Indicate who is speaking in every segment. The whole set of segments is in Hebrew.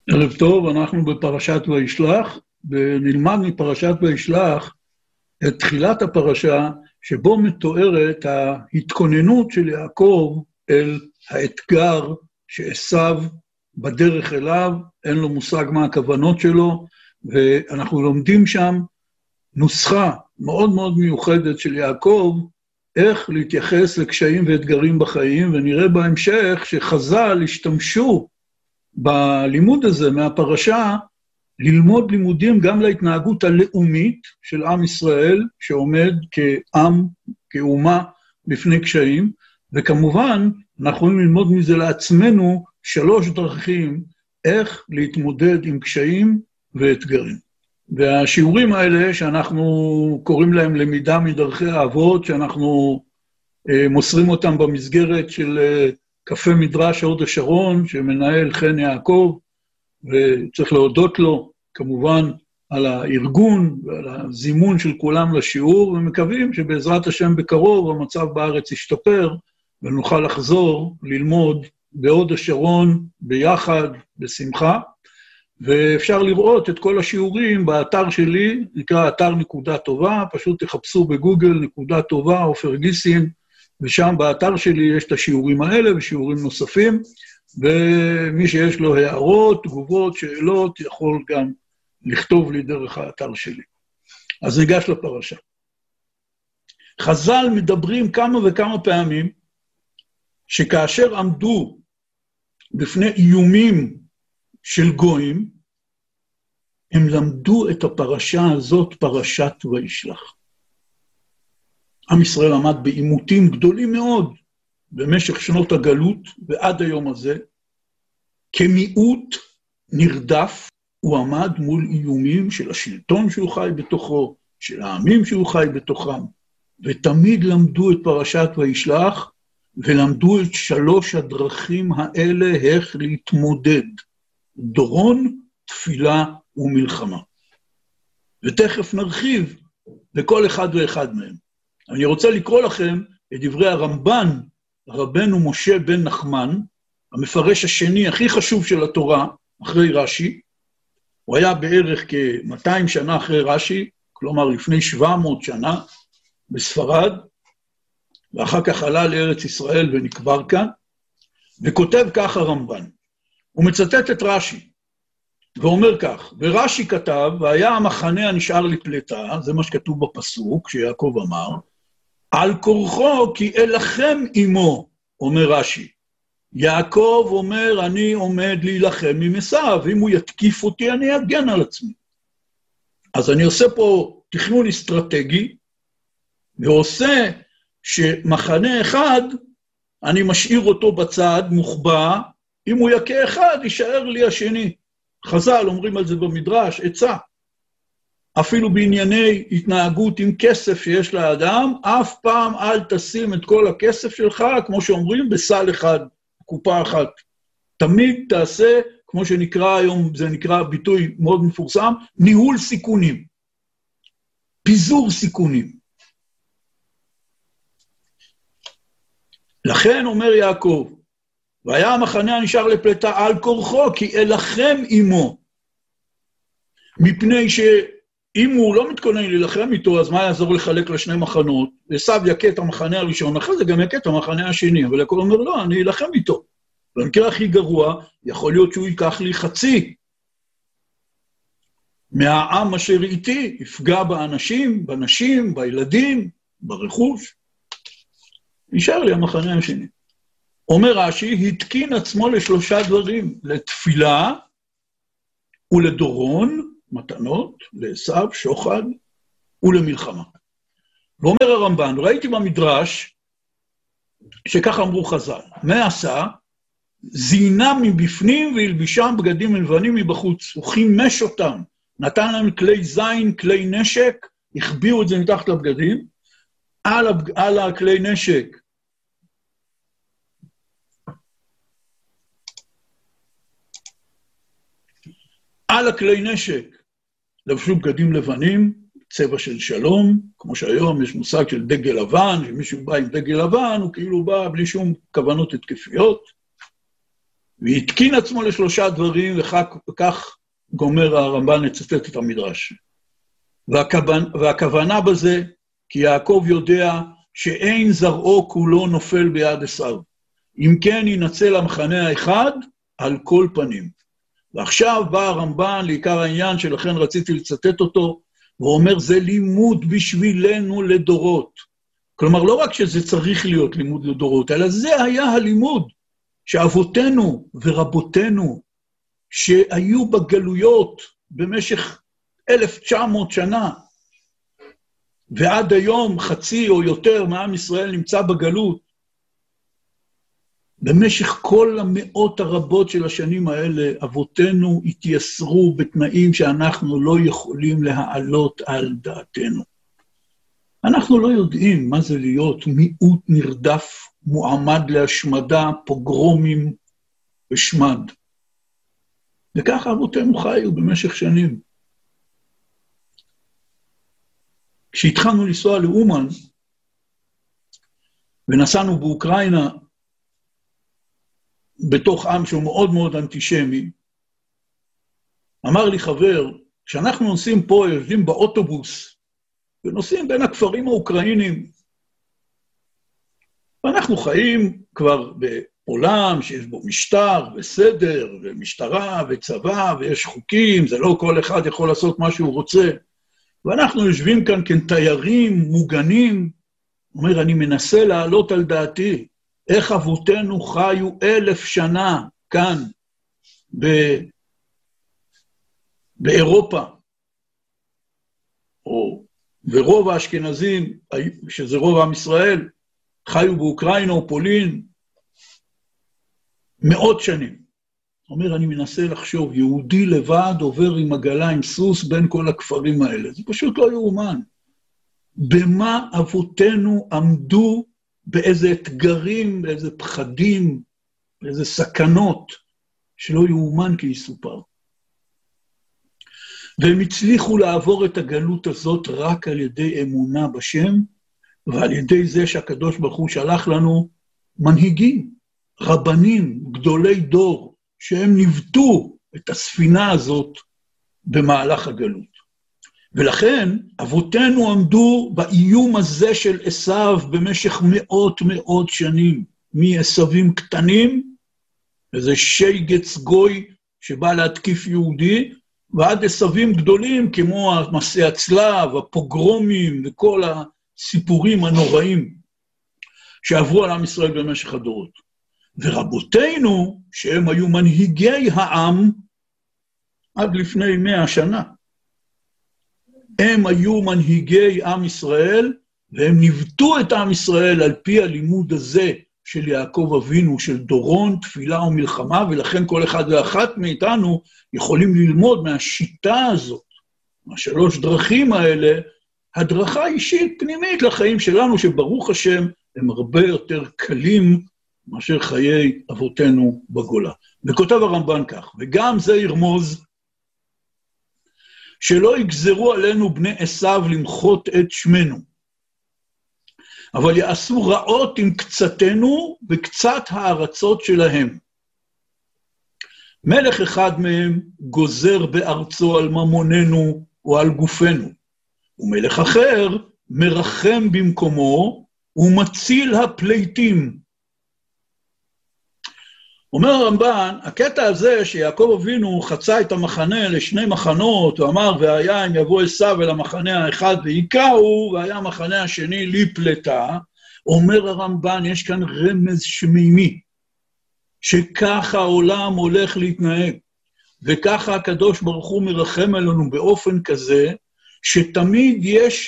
Speaker 1: ערב טוב, אנחנו בפרשת וישלח, ונלמד מפרשת וישלח את תחילת הפרשה, שבו מתוארת ההתכוננות של יעקב אל האתגר שעשיו בדרך אליו, אין לו מושג מה הכוונות שלו, ואנחנו לומדים שם נוסחה מאוד מאוד מיוחדת של יעקב, איך להתייחס לקשיים ואתגרים בחיים, ונראה בהמשך שחז"ל השתמשו בלימוד הזה מהפרשה, ללמוד לימודים גם להתנהגות הלאומית של עם ישראל, שעומד כעם, כאומה, בפני קשיים, וכמובן אנחנו יכולים ללמוד מזה לעצמנו 3 דרכים איך להתמודד עם קשיים ואתגרים. והשיעורים האלה שאנחנו קוראים להם למידה מדרכי האבות, שאנחנו מוסרים אותם במסגרת של קפה מדרש הוד השרון, שמנהל חן יעקב, וצריך להודות לו כמובן על הארגון ועל הזימון של כולם לשיעור, ומקווים שבעזרת השם בקרוב המצב בארץ ישתפר, ונוכל לחזור ללמוד בהוד השרון ביחד, בשמחה, ואפשר לראות את כל השיעורים באתר שלי, נקרא אתר נקודה טובה, פשוט תחפשו בגוגל נקודה טובה, עופר גיסין, ושם באתר שלי יש את השיעורים האלה ושיעורים נוספים, ומי שיש לו הערות, תגובות, שאלות, יכול גם לכתוב לי דרך האתר שלי. אז ניגש לפרשה. חז"ל מדברים כמה וכמה פעמים, שכאשר עמדו בפני איומים של גויים, הם למדו את הפרשה הזאת, פרשת וישלח. עם ישראל עמד בעימותים גדולים מאוד במשך שנות הגלות ועד היום הזה, כמיעוט נרדף, הוא עמד מול איומים של השלטון שהוא חי בתוכו, של העמים שהוא חי בתוכם, ותמיד למדו את פרשת וישלח, ולמדו את 3 הדרכים האלה איך להתמודד, דורון, תפילה ומלחמה. ותכף נרחיב לכל אחד ואחד מהם. אני רוצה לקרוא לכם את דברי הרמב"ן, רבנו משה בן נחמן, המפרש השני הכי חשוב של התורה, אחרי רש"י. הוא היה בערך כ-200 שנה אחרי רש"י, כלומר לפני 700 שנה, בספרד, ואחר כך עלה לארץ ישראל ונקבר כאן, וכותב כך הרמב"ן. הוא מצטט את רש"י, ואומר כך, ורש"י כתב, והיה המחנה הנשאר לפלטה, זה מה שכתוב בפסוק, שיעקב אמר, על כורחו כי אלחם עמו, אומר רש"י. יעקב אומר, אני עומד להילחם עם עשיו, אם הוא יתקיף אותי, אני אגן על עצמי. אז אני עושה פה תכנון אסטרטגי, ועושה שמחנה אחד, אני משאיר אותו בצד, מוחבא, אם הוא יכה אחד, יישאר לי השני. חז"ל אומרים על זה במדרש, עצה. אפילו בענייני התנהגות עם כסף שיש לאדם, אף פעם אל תשים את כל הכסף שלך, כמו שאומרים, בסל אחד, קופה אחת. תמיד תעשה, כמו שנקרא היום, זה נקרא ביטוי מאוד מפורסם, ניהול סיכונים. פיזור סיכונים. לכן אומר יעקב, והיה המחנה הנשאר לפלטה על כורחו, כי אלחם עמו. מפני שאם הוא לא מתכונן להילחם איתו, אז מה יעזור לחלק לשני מחנות? עשיו יכה את המחנה הראשון, אחרי זה גם יכה את המחנה השני, אבל יעקב אומר, לא, אני אלחם איתו. במקרה הכי גרוע, יכול להיות שהוא ייקח לי חצי מהעם אשר איתי, יפגע באנשים, בנשים, בילדים, ברכוש. נשאר לי המחנה השני. אומר רש"י, התקין עצמו ל3 דברים, לתפילה ולדורון, מתנות, לעשיו, שוחד, ולמלחמה. ואומר הרמב"ן, ראיתי במדרש, שכך אמרו חז"ל, מה עשה? זינם מבפנים והלבישם בגדים מלבנים מבחוץ, הוא חימש אותם, נתן להם כלי זין, כלי נשק, החביאו את זה מתחת לבגדים, על הכלי נשק, על הכלי נשק, לבשו בגדים לבנים, צבע של שלום, כמו שהיום יש מושג של דגל לבן, שמישהו בא עם דגל לבן, הוא כאילו בא בלי שום כוונות התקפיות. והתקין עצמו לשלושה דברים, וכך גומר הרמב"ן לצטט את המדרש. והכוונה בזה, כי יעקב יודע שאין זרעו כולו נופל ביד עשיו. אם כן ינצל המחנה האחד על כל פנים. ועכשיו בא הרמב"ן לעיקר העניין, שלכן רציתי לצטט אותו, ואומר זה לימוד בשבילנו לדורות. כלומר, לא רק שזה צריך להיות לימוד לדורות, אלא זה היה הלימוד שאבותינו ורבותינו, שהיו בגלויות במשך 1900 שנה, ועד היום חצי או יותר מעם ישראל נמצא בגלות, במשך כל המאות הרבות של השנים האלה, אבותינו התייסרו בתנאים שאנחנו לא יכולים להעלות על דעתנו. אנחנו לא יודעים מה זה להיות מיעוט נרדף, מועמד להשמדה, פוגרומים ושמד. וככה אבותינו חיו במשך שנים. כשהתחלנו לנסוע לאומן, ונסענו באוקראינה, בתוך עם שהוא מאוד מאוד אנטישמי, אמר לי חבר, כשאנחנו נוסעים פה, יושבים באוטובוס, ונוסעים בין הכפרים האוקראינים, ואנחנו חיים כבר בעולם שיש בו משטר וסדר, ומשטרה וצבא, ויש חוקים, זה לא כל אחד יכול לעשות מה שהוא רוצה, ואנחנו יושבים כאן כתיירים מוגנים, אומר, אני מנסה לעלות על דעתי, איך אבותינו חיו 1000 שנה כאן, באירופה, ורוב האשכנזים, שזה רוב עם ישראל, חיו באוקראינה או פולין, 100 שנים. אומר, אני מנסה לחשוב, יהודי לבד עובר עם עגלה, עם סוס, בין כל הכפרים האלה. זה פשוט לא יאומן. במה אבותינו עמדו, באיזה אתגרים, באיזה פחדים, באיזה סכנות, שלא יאומן כי יסופר. והם הצליחו לעבור את הגלות הזאת רק על ידי אמונה בשם, ועל ידי זה שהקדוש ברוך הוא שלח לנו מנהיגים, רבנים, גדולי דור, שהם ניווטו את הספינה הזאת במהלך הגלות. ולכן אבותינו עמדו באיום הזה של עשיו במשך מאות שנים, מעשבים קטנים, איזה שייגץ גוי שבא להתקיף יהודי, ועד עשבים גדולים כמו מסעי הצלב, הפוגרומים וכל הסיפורים הנוראים שעברו על עם ישראל במשך הדורות. ורבותינו, שהם היו מנהיגי העם עד לפני 100 שנה, הם היו מנהיגי עם ישראל, והם ניווטו את עם ישראל על פי הלימוד הזה של יעקב אבינו, של דורון, תפילה ומלחמה, ולכן כל אחד ואחת מאיתנו יכולים ללמוד מהשיטה הזאת, מהשלוש דרכים האלה, הדרכה אישית פנימית לחיים שלנו, שברוך השם הם הרבה יותר קלים מאשר חיי אבותינו בגולה. וכותב הרמב"ן כך, וגם זה ירמוז, שלא יגזרו עלינו בני עשיו למחות את שמנו, אבל יעשו רעות עם קצתנו וקצת הארצות שלהם. מלך אחד מהם גוזר בארצו על ממוננו או על גופנו, ומלך אחר מרחם במקומו ומציל הפליטים. אומר הרמב"ן, הקטע הזה שיעקב אבינו חצה את המחנה לשני מחנות, הוא אמר, והיה אם יבוא עשיו אל המחנה האחד ויקעו, והיה המחנה השני לפלטה, אומר הרמב"ן, יש כאן רמז שמימי, שככה העולם הולך להתנהג, וככה הקדוש ברוך הוא מרחם עלינו באופן כזה, שתמיד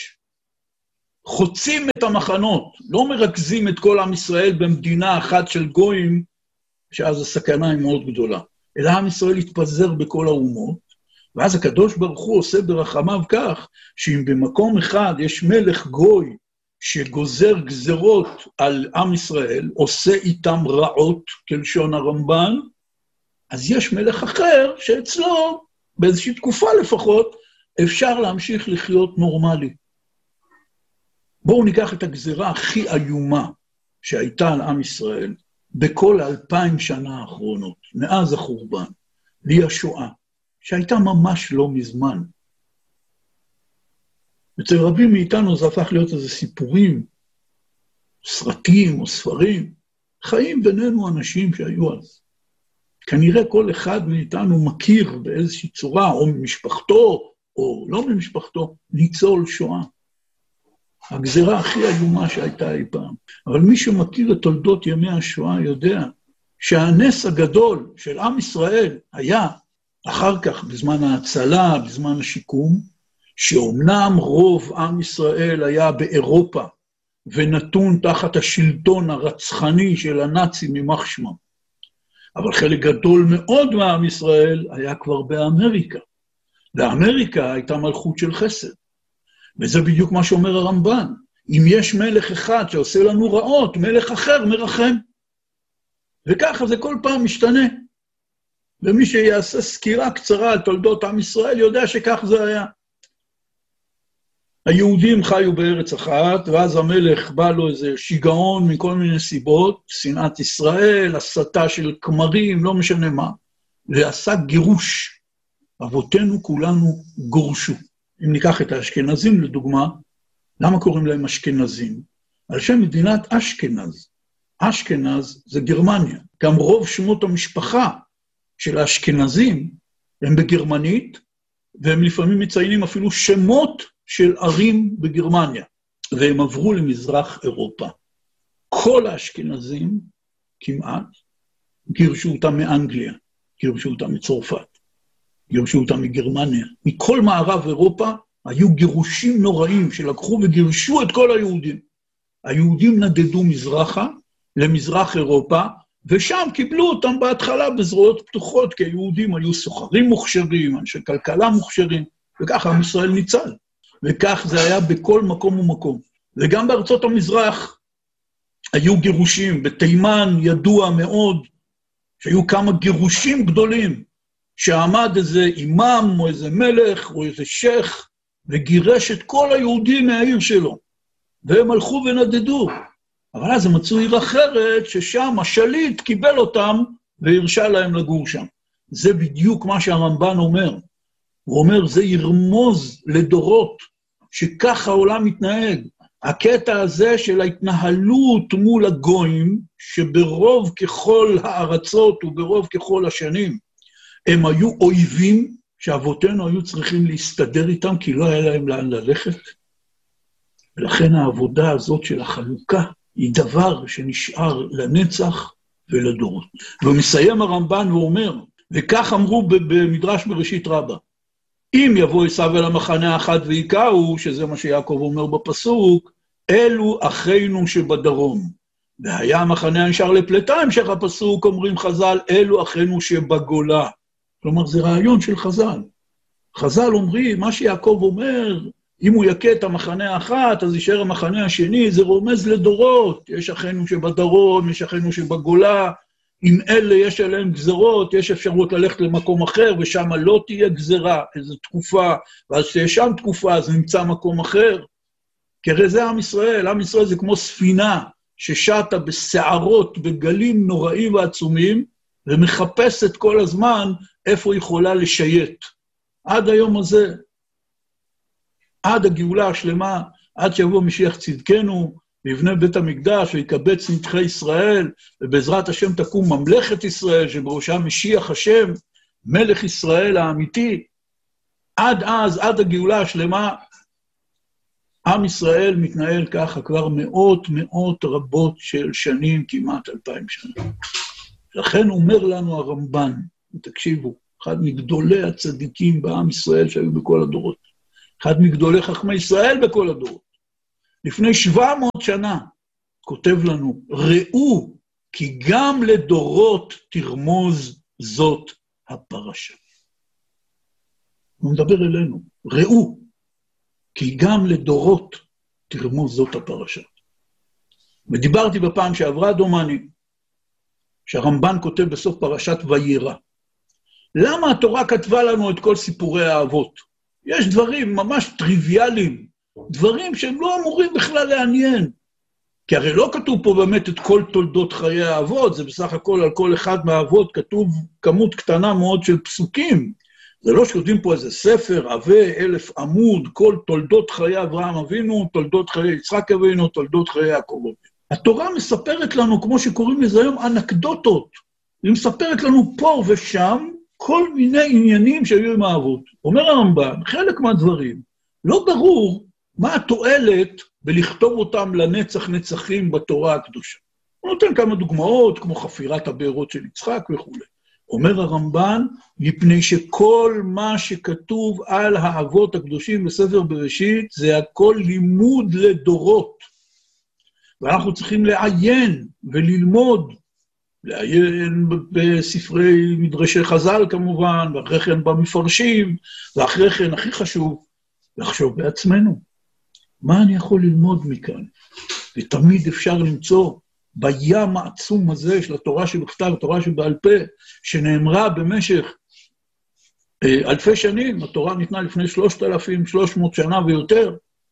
Speaker 1: חוצים את המחנות, לא מרכזים את כל עם ישראל במדינה אחת של גויים, שאז הסכנה היא מאוד גדולה. אלא עם ישראל יתפזר בכל האומות, ואז הקדוש ברוך הוא עושה ברחמיו כך, שאם במקום אחד יש מלך גוי, שגוזר גזרות על עם ישראל, עושה איתם רעות, כלשון הרמב"ן, אז יש מלך אחר שאצלו, באיזושהי תקופה לפחות, אפשר להמשיך לחיות נורמלי. בואו ניקח את הגזרה הכי איומה שהייתה על עם ישראל, בכל 2000 שנה האחרונות, מאז החורבן, והיא השואה, שהייתה ממש לא מזמן. אצל רבים מאיתנו זה הפך להיות איזה סיפורים, סרטים או ספרים, חיים בינינו אנשים שהיו אז. כנראה כל אחד מאיתנו מכיר באיזושהי צורה, או ממשפחתו, או לא ממשפחתו, ניצול שואה. הגזירה הכי איומה שהייתה אי פעם. אבל מי שמכיר את תולדות ימי השואה יודע שהנס הגדול של עם ישראל היה, אחר כך, בזמן ההצלה, בזמן השיקום, שאומנם רוב עם ישראל היה באירופה, ונתון תחת השלטון הרצחני של הנאצים יימח שמם. אבל חלק גדול מאוד מעם ישראל היה כבר באמריקה. ואמריקה הייתה מלכות של חסד. וזה בדיוק מה שאומר הרמב"ן. אם יש מלך אחד שעושה לנו רעות, מלך אחר מרחם. וככה זה כל פעם משתנה. ומי שיעשה סקירה קצרה על תולדות עם ישראל יודע שכך זה היה. היהודים חיו בארץ אחת, ואז המלך בא לו איזה שיגעון מכל מיני סיבות, שנאת ישראל, הסתה של כמרים, לא משנה מה, ועשה גירוש. אבותינו כולנו גורשו. אם ניקח את האשכנזים לדוגמה, למה קוראים להם אשכנזים? על שם מדינת אשכנז. אשכנז זה גרמניה. גם רוב שמות המשפחה של האשכנזים הם בגרמנית, והם לפעמים מציינים אפילו שמות של ערים בגרמניה, והם עברו למזרח אירופה. כל האשכנזים כמעט גירשו אותם מאנגליה, גירשו אותם מצרפת, גירשו אותם מגרמניה. מכל מערב אירופה היו גירושים נוראים שלקחו וגירשו את כל היהודים. היהודים נדדו מזרחה למזרח אירופה, ושם קיבלו אותם בהתחלה בזרועות פתוחות, כי היהודים היו סוחרים מוכשרים, אנשי כלכלה מוכשרים, וככה עם ישראל ניצל. וכך זה היה בכל מקום ומקום. וגם בארצות המזרח היו גירושים. בתימן ידוע מאוד שהיו כמה גירושים גדולים, שעמד איזה אימאם או איזה מלך או איזה שייך, וגירש את כל היהודים מהעיר שלו. והם הלכו ונדדו. אבל אז הם מצאו עיר אחרת, ששם השליט קיבל אותם והרשה להם לגור שם. זה בדיוק מה שהרמב"ן אומר. הוא אומר, זה ירמוז לדורות, שכך העולם מתנהג. הקטע הזה של ההתנהלות מול הגויים, שברוב ככל הארצות וברוב ככל השנים, הם היו אויבים, שאבותינו היו צריכים להסתדר איתם, כי לא היה להם לאן ללכת. ולכן העבודה הזאת של החלוקה, היא דבר שנשאר לנצח ולדורות. ומסיים הרמב"ן ואומר, וכך אמרו במדרש בראשית רבה, אם יבוא עשיו אל המחנה האחד ויקעו, שזה מה שיעקב אומר בפסוק, אלו אחינו שבדרום. והיה המחנה הנשאר לפלטה, המשך הפסוק, אומרים חז"ל, אלו אחינו שבגולה. כלומר, זה רעיון של חז"ל. חז"ל אומרים, מה שיעקב אומר, אם הוא יקה את המחנה האחת, אז יישאר המחנה השני, זה רומז לדורות. יש אחינו שבדרום, יש אחינו שבגולה, אם אלה יש עליהם גזרות, יש אפשרות ללכת למקום אחר, ושם לא תהיה גזרה, איזו תקופה, ואז שיש שם תקופה, אז נמצא מקום אחר. כי הרי זה עם ישראל, עם ישראל זה כמו ספינה, ששטה בסערות, בגלים נוראים ועצומים, ומחפשת כל הזמן איפה היא יכולה לשייט. עד היום הזה, עד הגאולה השלמה, עד שיבוא משיח צדקנו, ויבנה בית המקדש, ויקבץ נדחי ישראל, ובעזרת השם תקום ממלכת ישראל, שבראשה משיח השם, מלך ישראל האמיתי. עד אז, עד הגאולה השלמה, עם ישראל מתנהל ככה כבר מאות רבות של שנים, כמעט 2000 שנה. לכן אומר לנו הרמב"ן, תקשיבו, אחד מגדולי הצדיקים בעם ישראל שהיו בכל הדורות, אחד מגדולי חכמי ישראל בכל הדורות, לפני 700 שנה, כותב לנו, ראו כי גם לדורות תרמוז זאת הפרשה. הוא מדבר אלינו, ראו כי גם לדורות תרמוז זאת הפרשה. ודיברתי בפעם שעברה דומני, שהרמב"ן כותב בסוף פרשת ויירא. למה התורה כתבה לנו את כל סיפורי האבות? יש דברים ממש טריוויאליים, דברים שהם לא אמורים בכלל לעניין. כי הרי לא כתוב פה באמת את כל תולדות חיי האבות, זה בסך הכל על כל אחד מהאבות כתוב כמות קטנה מאוד של פסוקים. זה לא שכותבים פה איזה ספר, עבה, 1000 עמוד, כל תולדות חיי אברהם אבינו, תולדות חיי יצחק אבינו, תולדות חיי יעקב אבינו. התורה מספרת לנו, כמו שקוראים לזה היום, אנקדוטות. היא מספרת לנו פה ושם כל מיני עניינים שהיו עם האבות. אומר הרמב"ן, חלק מהדברים, לא ברור מה התועלת בלכתוב אותם לנצח נצחים בתורה הקדושה. הוא נותן כמה דוגמאות, כמו חפירת הבארות של יצחק וכו'. אומר הרמב"ן, מפני שכל מה שכתוב על האבות הקדושים בספר בראשית, זה הכל לימוד לדורות. ואנחנו צריכים לעיין וללמוד, לעיין בספרי מדרשי חז"ל כמובן, ואחרי כן במפרשים, ואחרי כן, הכי חשוב, לחשוב בעצמנו. מה אני יכול ללמוד מכאן? ותמיד אפשר למצוא בים העצום הזה של התורה שבכתב, התורה שבעל פה, שנאמרה במשך אלפי שנים, התורה ניתנה לפני 3,300 שנה ויותר,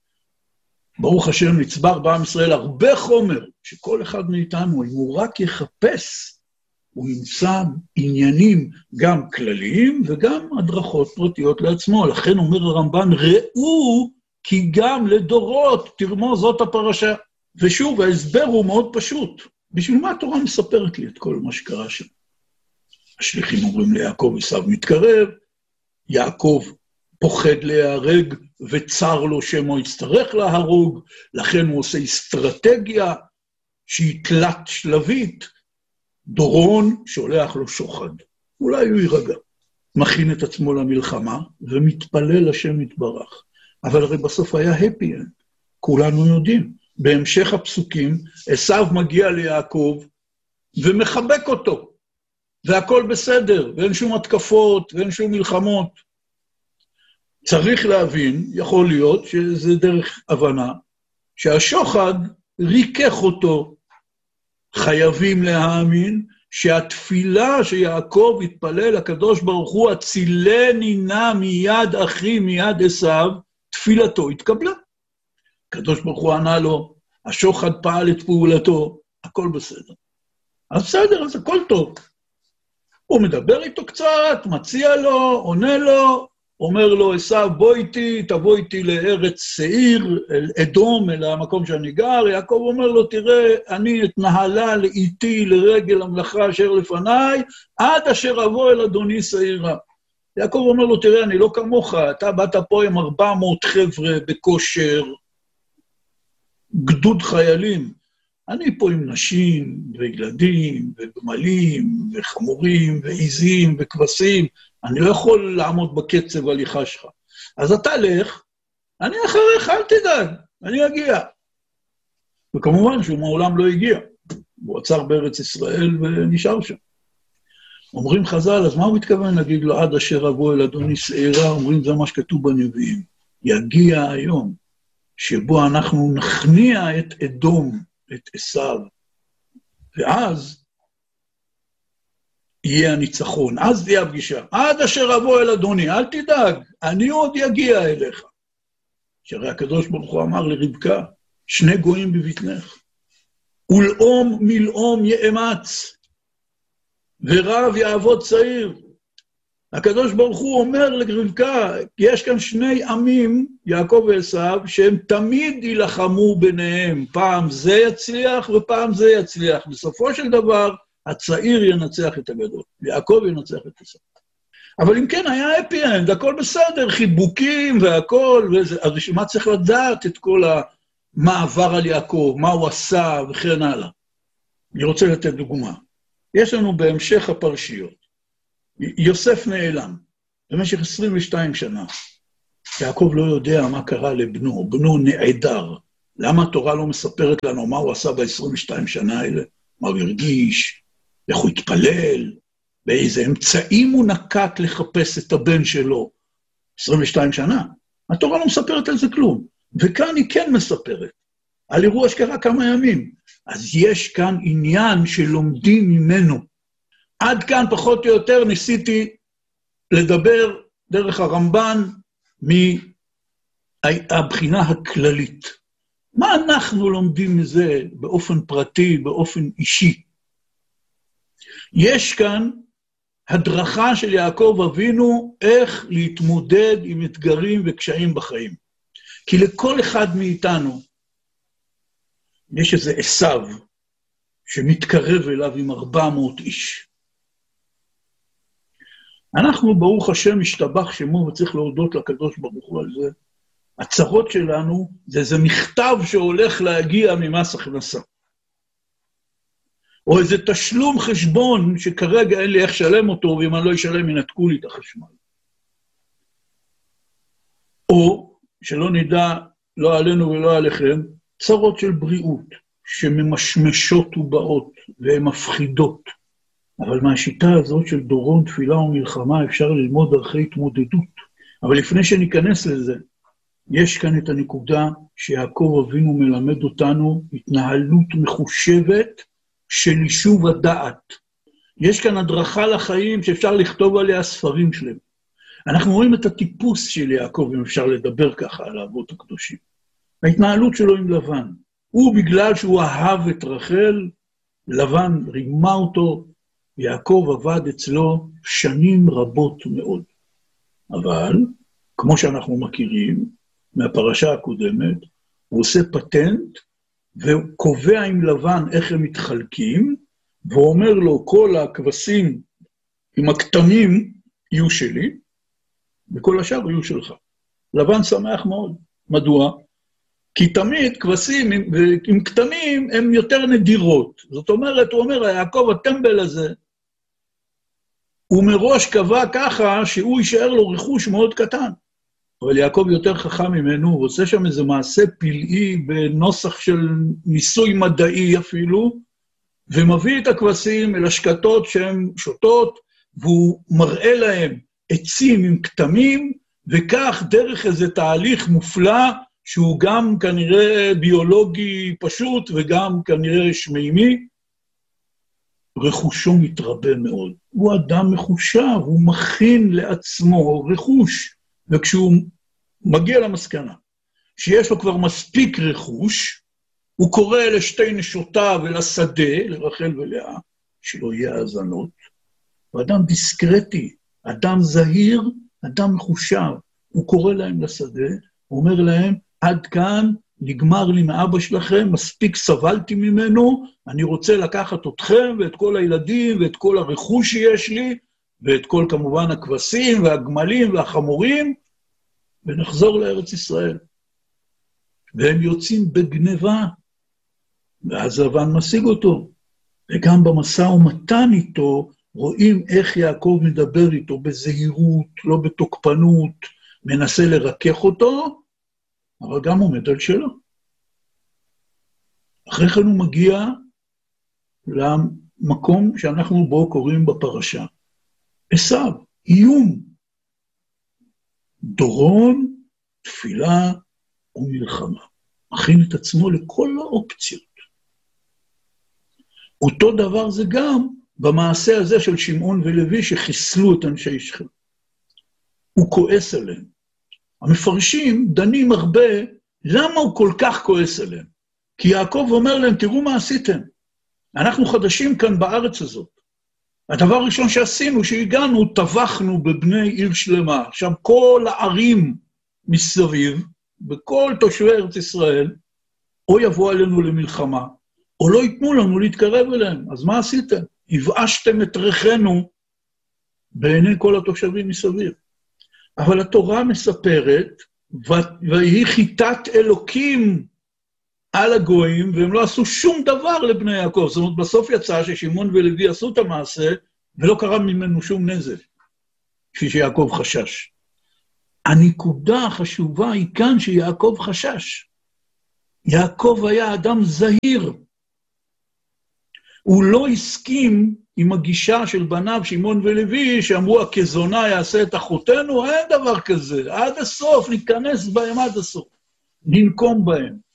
Speaker 1: ברוך השם נצבר בעם ישראל הרבה חומר, שכל אחד מאיתנו, אם הוא רק יחפש, הוא ימצא עניינים גם כלליים וגם הדרכות פרטיות לעצמו. לכן אומר הרמב"ן, ראו כי גם לדורות תרמוז זאת הפרשה. ושוב, ההסבר הוא מאוד פשוט. בשביל מה התורה מספרת לי את כל מה שקרה שם? השליחים אומרים ליעקב, עשיו מתקרב, יעקב פוחד להיהרג וצר לו שמו יצטרך להרוג, לכן הוא עושה אסטרטגיה שהיא תלת שלבית, דורון שולח לו שוחד. אולי הוא יירגע, מכין את עצמו למלחמה ומתפלל השם יתברך. אבל הרי בסוף היה happy end, כולנו יודעים. בהמשך הפסוקים, עשיו מגיע ליעקב ומחבק אותו, והכל בסדר, ואין שום התקפות ואין שום מלחמות. צריך להבין, יכול להיות שזה דרך הבנה, שהשוחד ריכך אותו. חייבים להאמין שהתפילה שיעקב התפלל לקדוש ברוך הוא, הצילני נא מיד אחי מיד עשיו, תפילתו התקבלה. הקדוש ברוך הוא ענה לו, השוחד פעל את פעולתו, הכל בסדר. אז בסדר, אז הכל טוב. הוא מדבר איתו קצת, מציע לו, עונה לו, אומר לו, עשיו, בוא איתי, תבוא איתי לארץ שעיר, אל אדום, אל המקום שאני גר. יעקב אומר לו, תראה, אני אתנהלה לאיתי לרגל המלאכה אשר לפניי, עד אשר אבוא אל אדוני שעירה. יעקב אומר לו, תראה, אני לא כמוך, אתה באת פה עם 400 חבר'ה בכושר, גדוד חיילים. אני פה עם נשים וילדים וגמלים וחמורים ועיזים וכבשים, אני לא יכול לעמוד בקצב הליכה שלך. אז אתה לך, אני אחריך, אל תדאג, אני אגיע. וכמובן שהוא מעולם לא הגיע. הוא עצר בארץ ישראל ונשאר שם. אומרים חז"ל, אז מה הוא מתכוון להגיד לו, עד אשר אבוא אל אדוני שעירה? אומרים, זה מה שכתוב בנביאים. יגיע היום שבו אנחנו נכניע את אדום, את עשיו, ואז יהיה הניצחון, אז תהיה הפגישה. עד אשר אבוא אל אדוני, אל תדאג, אני עוד יגיע אליך. שהרי הקדוש ברוך הוא אמר לרבקה, 2 גויים בבטנך, ולאום מלאום יאמץ, ורב יעבוד צעיר. הקדוש ברוך הוא אומר לרבקה, יש כאן 2 עמים, יעקב ועשיו, שהם תמיד ילחמו ביניהם, פעם זה יצליח ופעם זה יצליח. בסופו של דבר, הצעיר ינצח את הגדול, יעקב ינצח את עשיו. אבל אם כן, היה happy end, הכל בסדר, חיבוקים והכל, אז בשביל מה צריך לדעת את כל המעבר על יעקב, מה הוא עשה וכן הלאה. אני רוצה לתת דוגמה. יש לנו בהמשך הפרשיות, יוסף נעלם, במשך 22 שנה. יעקב לא יודע מה קרה לבנו, בנו נעדר. למה התורה לא מספרת לנו מה הוא עשה ב-22 שנה האלה? מה הוא הרגיש, איך הוא התפלל, באיזה אמצעים הוא נקט לחפש את הבן שלו. 22 שנה. התורה לא מספרת על זה כלום. וכאן היא כן מספרת. על אירוע שקרה כמה ימים. אז יש כאן עניין שלומדים ממנו. עד כאן פחות או יותר ניסיתי לדבר דרך הרמב"ן מהבחינה הכללית. מה אנחנו לומדים מזה באופן פרטי, באופן אישי? יש כאן הדרכה של יעקב אבינו איך להתמודד עם אתגרים וקשיים בחיים. כי לכל אחד מאיתנו יש איזה עשיו שמתקרב אליו עם 400 איש. אנחנו, ברוך השם, השתבח שמו, וצריך להודות לקדוש ברוך הוא על זה. הצרות שלנו זה איזה מכתב שהולך להגיע ממס הכנסה. או איזה תשלום חשבון שכרגע אין לי איך שלם אותו, ואם אני לא אשלם ינתקו לי את החשמל. או, שלא נדע, לא עלינו ולא עליכם, צרות של בריאות, שממשמשות ובאות, והן מפחידות. אבל מהשיטה הזאת של דורון, תפילה ומלחמה, אפשר ללמוד דרכי התמודדות. אבל לפני שניכנס לזה, יש כאן את הנקודה שיעקב אבינו מלמד אותנו, התנהלות מחושבת של יישוב הדעת. יש כאן הדרכה לחיים שאפשר לכתוב עליה ספרים שלהם. אנחנו רואים את הטיפוס של יעקב, אם אפשר לדבר ככה על האבות הקדושים. ההתנהלות שלו עם לבן. הוא בגלל שהוא אהב את רחל, לבן רימה אותו, יעקב עבד אצלו שנים רבות מאוד. אבל, כמו שאנחנו מכירים, מהפרשה הקודמת, הוא עושה פטנט, וקובע עם לבן איך הם מתחלקים, ואומר לו, כל הכבשים עם הכתמים יהיו שלי, וכל השאר יהיו שלך. לבן שמח מאוד. מדוע? כי תמיד כבשים עם כתמים הן יותר נדירות. זאת אומרת, הוא אומר, יעקב הטמבל הזה, הוא מראש קבע ככה שהוא יישאר לו רכוש מאוד קטן. אבל יעקב יותר חכם ממנו, הוא עושה שם איזה מעשה פלאי בנוסח של ניסוי מדעי אפילו, ומביא את הכבשים אל השקטות שהן שוטות, והוא מראה להם עצים עם כתמים, וכך דרך איזה תהליך מופלא, שהוא גם כנראה ביולוגי פשוט, וגם כנראה שמימי, רכושו מתרבה מאוד. הוא אדם מחושב, הוא מכין לעצמו רכוש, וכשהוא מגיע למסקנה שיש לו כבר מספיק רכוש, הוא קורא לשתי נשותיו ולשדה, לרחל ולאה, שלא יהיה האזנות. הוא אדם דיסקרטי, אדם זהיר, אדם מחושב. הוא קורא להם לשדה, הוא אומר להם, עד כאן נגמר לי מאבא שלכם, מספיק סבלתי ממנו, אני רוצה לקחת אתכם ואת כל הילדים ואת כל הרכוש שיש לי, ואת כל כמובן הכבשים והגמלים והחמורים, ונחזור לארץ ישראל. והם יוצאים בגניבה, ואז לבן משיג אותו. וגם במשא ומתן איתו, רואים איך יעקב מדבר איתו בזהירות, לא בתוקפנות, מנסה לרכך אותו, אבל גם עומד על שלו. אחרי כן הוא מגיע למקום שאנחנו בו קוראים בפרשה. עשיו, איום. דורון, תפילה ומלחמה. מכין את עצמו לכל האופציות. אותו דבר זה גם במעשה הזה של שמעון ולוי שחיסלו את אנשי שכם. הוא כועס עליהם. המפרשים דנים הרבה, למה הוא כל כך כועס עליהם? כי יעקב אומר להם, תראו מה עשיתם. אנחנו חדשים כאן בארץ הזאת. הדבר הראשון שעשינו, שהגענו, טבחנו בבני עיר שלמה. עכשיו, כל הערים מסביב, בכל תושבי ארץ ישראל, או יבוא עלינו למלחמה, או לא ייתנו לנו להתקרב אליהם. אז מה עשיתם? הבאשתם את ריחנו בעיני כל התושבים מסביב. אבל התורה מספרת, והיא חיטת אלוקים על הגויים, והם לא עשו שום דבר לבני יעקב. זאת אומרת, בסוף יצא ששמעון ולוי עשו את המעשה, ולא קרה ממנו שום נזק, כפי שיעקב חשש. הנקודה החשובה היא כאן שיעקב חשש. יעקב היה אדם זהיר. הוא לא הסכים עם הגישה של בניו שמעון ולוי, שאמרו, הכזונה יעשה את אחותנו, אין דבר כזה. עד הסוף, ניכנס בהם עד הסוף. ננקום בהם.